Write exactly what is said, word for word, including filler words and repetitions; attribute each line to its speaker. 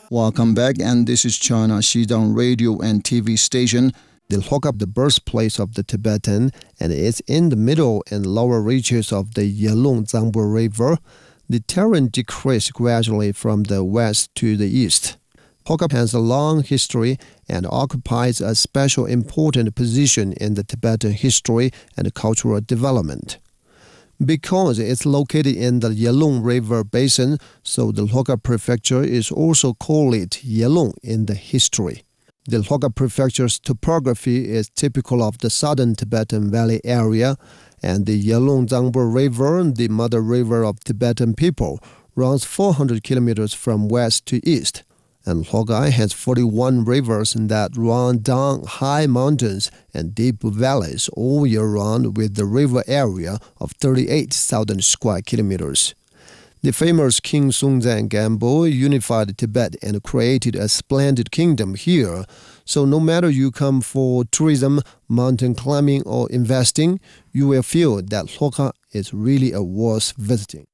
Speaker 1: Welcome back, and this is China Xidang Radio and T V station.
Speaker 2: The Lhoka, the birthplace of the Tibetan, and it's in the middle and lower reaches of the Yalung Zangbo River. The terrain decreased gradually from the west to the east. Lhoka has a long history and occupies a special important position in the Tibetan history and cultural development. Because it's located in the Yalung River basin, so the Lhoka Prefecture is also called Yalung in the history. The Lhoka Prefecture's topography is typical of the southern Tibetan Valley area, and the Yalung Zangbo River, the mother river of Tibetan people, runs four hundred kilometers from west to east. And Lhoka has forty-one rivers that run down high mountains and deep valleys all year round, with the river area of thirty-eight thousand square kilometers. The famous King Songtsen Gampo unified Tibet and created a splendid kingdom here. So no matter you come for tourism, mountain climbing, or investing, you will feel that Lhoka is really a worth visiting.